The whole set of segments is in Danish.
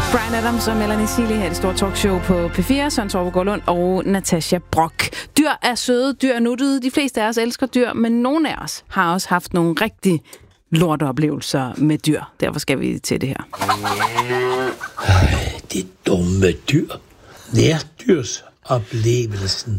Bryan Adams og Melanie Seely her i det store talkshow på P4. Søren Torben Gårdlund og Natasha Brock. Dyr er søde, dyr er nuttede. De fleste af os elsker dyr, men nogle af os har også haft nogle rigtig lorteoplevelser med dyr. Derfor skal vi til det her. Det dumme dyr. Nærdyrsoplevelsen.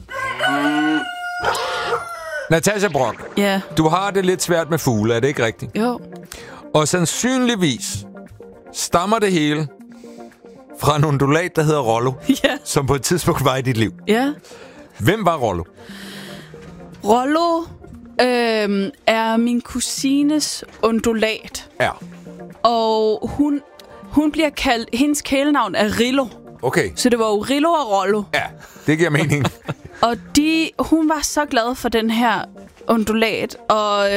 Natasha Brock, Ja. du har det lidt svært med fugle, er det ikke rigtigt? Jo. Og sandsynligvis stammer det hele fra en undulat, der hedder Rollo, Ja. som på et tidspunkt var i dit liv. Ja. Hvem var Rollo? Rollo er min kusines undulat. Ja. Og hun bliver kaldt... Hendes kælenavn er Rillo. Okay. Så det var jo Rillo og Rollo. Ja, det giver mening. Og hun var så glad for den her undulat, og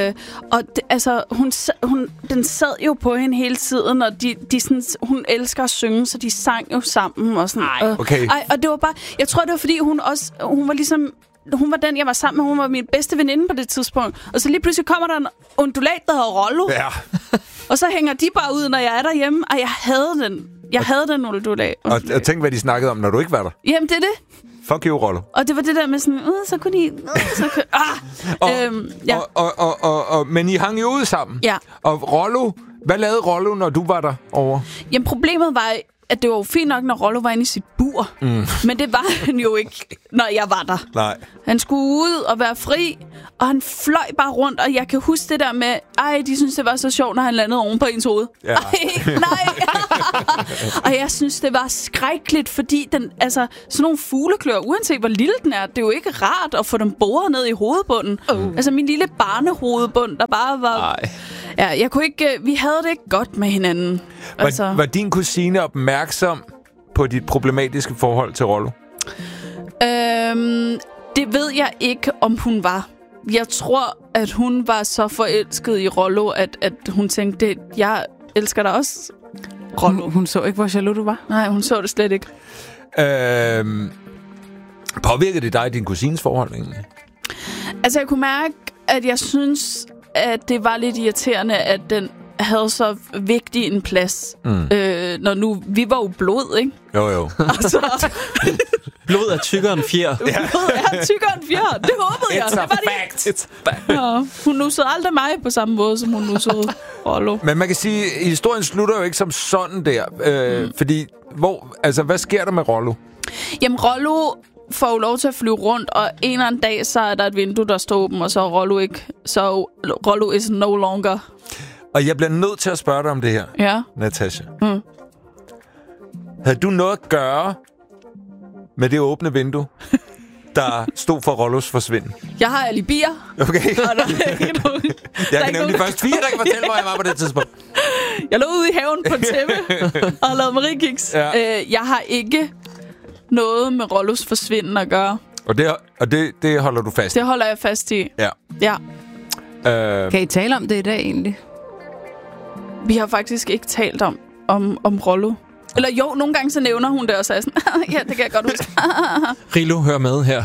den sad jo på hende hele tiden, og de sådan, hun elsker at synge, så de sang jo sammen og sådan. Okay. Og det var bare, jeg tror det var fordi hun var ligesom, hun var den jeg var sammen med, hun var min bedste veninde på det tidspunkt, og så lige pludselig kommer der en undulat der hedder Rollo, Ja. og så hænger de bare ud når jeg er derhjemme, og jeg havde den undulat. Og tænk, hvad de snakkede om, når du ikke var der. Jamen det er det. Fuck you, Rollo. Og det var det der med sådan, så kunne de... ja. Men I hang jo ud sammen. Ja. Og Rollo, hvad lavede Rollo, når du var der over? Jamen problemet var, at det var jo fint nok, når Rollo var inde i sit bur. Men det var han jo ikke, når jeg var der. Nej. Han skulle ud og være fri, og han fløj bare rundt, og jeg kan huske det der med, de synes det var så sjovt, når han landede oven på ens hoved. Ja. Nej. Og jeg synes, det var skrækkeligt, fordi sådan nogle fugleklør, uanset hvor lille den er, det er jo ikke rart at få dem boret ned i hovedbunden. Altså min lille barnehovedbund, der bare var... Ja, jeg kunne ikke... Vi havde det ikke godt med hinanden. Var din kusine opmærksom på dit problematiske forhold til Rollo? Det ved jeg ikke, om hun var. Jeg tror, at hun var så forelsket i Rollo, at hun tænkte, jeg elsker dig også, Rollo. Hun så ikke, hvor jaloux du var? Nej, hun så det slet ikke. Påvirkede det dig i din kusines forhold egentlig? Altså, jeg kunne mærke, at jeg synes, at det var lidt irriterende, at den havde så vigtig en plads. Når nu... Vi var jo blod, ikke? Jo. Altså, blod er tykkere end fjer. blod er tykkere end fjer. Det håbede jeg. It's a fact. It's a fact. Ja, hun nussede aldrig mig på samme måde, som hun nussede Rollo. Men man kan sige, at historien slutter jo ikke som sådan der. Fordi, hvad sker der med Rollo? Jamen, Rollo får jo lov til at flyve rundt, og en eller anden dag, så er der et vindue, der står åben, og så er Rollo ikke. Så Rollo is no longer. Og jeg bliver nødt til at spørge dig om det her, Ja. Natasha. Havde du noget at gøre med det åbne vindue, der stod for Rollos forsvinden? Jeg har alibier. Okay. Og der er ikke nogen, Jeg kan nemlig først 4, der kan fortælle, hvor jeg var på det tidspunkt. Jeg lå ude i haven på en tæppe og lavede Marie-kiks. Ja. Jeg har ikke noget med Rollos forsvinden at gøre. Og det holder du fast i? Det holder jeg fast i. Ja. Kan I tale om det i dag egentlig? Vi har faktisk ikke talt om Rollo. Eller jo, nogle gange så nævner hun det, og så er sådan, ja, det kan jeg godt huske. Rilo, hør med her.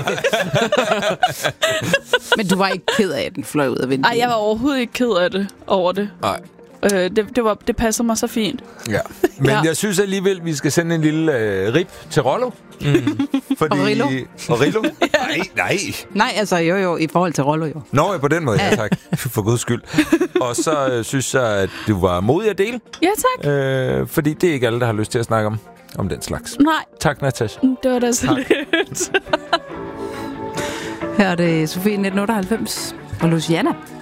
Men du var ikke ked af, at den fløj ud af vinduet? Nej, jeg var overhovedet ikke ked af det over det. Nej. Det passer mig så fint. Ja. Men jeg synes alligevel, vi skal sende en lille rip til Rollo. Fordi... Og Rillo? Nej. Nej, altså jo, i forhold til Rollo jo. Nå, på den måde, ja tak. For guds skyld. Og så synes jeg, at du var modig at dele. Ja, tak. Fordi det er ikke alle, der har lyst til at snakke om den slags. Nej. Tak, Natasha. Det var da så lidt. Her er det Sofie 1998 og Luciana.